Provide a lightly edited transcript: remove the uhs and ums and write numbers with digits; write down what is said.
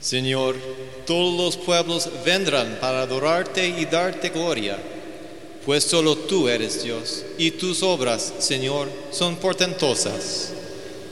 Señor, todos los pueblos vendrán para adorarte y darte gloria, pues solo tú eres Dios, y tus obras, Señor, son portentosas.